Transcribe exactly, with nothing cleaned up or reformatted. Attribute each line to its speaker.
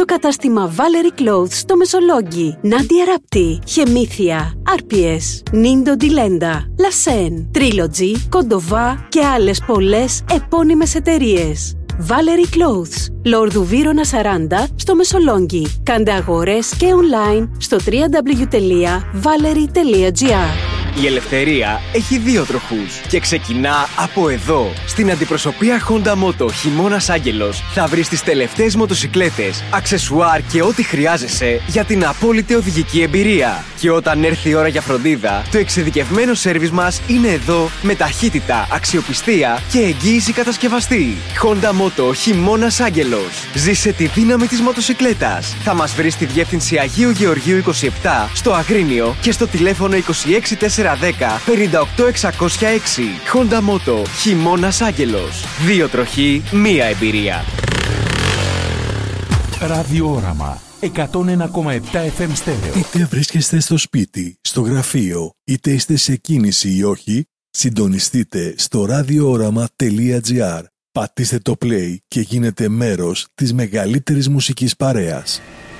Speaker 1: στο κατάστημα Valerie Clothes στο Μεσολόγγι, Νάντια Ράπτη, Χεμήθεια, Άρπιες, Νίντο Ντιλέντα, Λασέν, Trilogy, Κοντοβά και άλλες πολλές επώνυμες εταιρείες. Valerie Clothes, Λόρδου Βύρωνα σαράντα στο Μεσολόγγι. Κάντε αγορές και online στο double-u double-u double-u τελεία valerie τελεία gr.
Speaker 2: Η ελευθερία έχει δύο τροχούς και ξεκινά από εδώ. Στην αντιπροσωπεία Honda Moto Χειμώνας Άγγελος θα βρεις τις τελευταίες μοτοσικλέτες, αξεσουάρ και ό,τι χρειάζεσαι για την απόλυτη οδηγική εμπειρία. Και όταν έρθει η ώρα για φροντίδα, το εξειδικευμένο σέρβις μας είναι εδώ με ταχύτητα, αξιοπιστία και εγγύηση κατασκευαστή. Honda Moto Χειμώνας Άγγελος. Ζήσε τη δύναμη της μοτοσικλέτας. Θα μας βρεις στη διεύθυνση Αγίου Γεωργίου είκοσι επτά στο Αγρίνιο και στο τηλέφωνο είκοσι έξι τετρακόσια δέκα πενήντα οκτώ εξακόσια έξι. Honda Moto Χειμώνας Άγγελος. Δύο τροχοί, μία εμπειρία.
Speaker 3: Ραδιόραμα εκατόν ένα κόμμα επτά εφ εμ στέρεο.
Speaker 4: Είτε βρίσκεστε στο σπίτι, στο γραφείο, είτε είστε σε κίνηση ή όχι, συντονιστείτε στο ραδιόραμα τελεία gr. Πατήστε το play και γίνετε μέρος της μεγαλύτερης μουσικής παρέας.